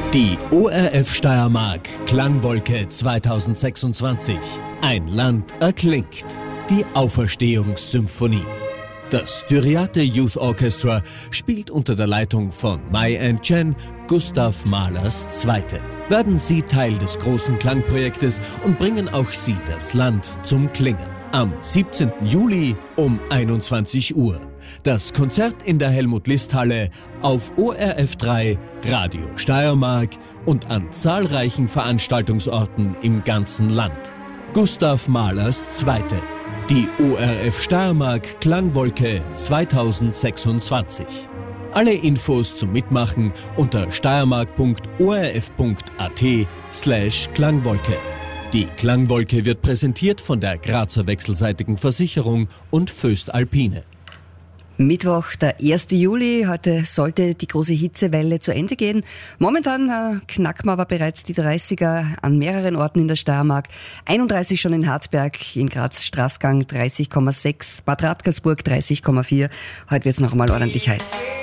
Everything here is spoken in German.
Die ORF Steiermark Klangwolke 2026. Ein Land erklingt. Die Auferstehungssymphonie. Das Styriate Youth Orchestra spielt unter der Leitung von Mai and Chen Gustav Mahlers II. Werden Sie Teil des großen Klangprojektes und bringen auch Sie das Land zum Klingen. Am 17. Juli um 21 Uhr. Das Konzert in der Helmut-List-Halle auf ORF3, Radio Steiermark und an zahlreichen Veranstaltungsorten im ganzen Land. Gustav Mahlers II. Die ORF Steiermark Klangwolke 2026. Alle Infos zum Mitmachen unter steiermark.orf.at/Klangwolke. Die Klangwolke wird präsentiert von der Grazer Wechselseitigen Versicherung und Föst-Alpine. Mittwoch, der 1. Juli. Heute sollte die große Hitzewelle zu Ende gehen. Momentan knacken wir aber bereits die 30er an mehreren Orten in der Steiermark. 31 schon in Harzberg, in Graz Straßgang 30,6, Bad Radkersburg 30,4. Heute wird es noch einmal ordentlich heiß.